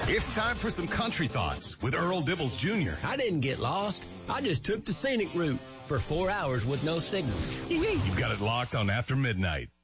It's time for some country thoughts with Earl Dibbles Jr. I didn't get lost. I just took the scenic route for 4 hours with no signal. You've got it locked on After Midnight.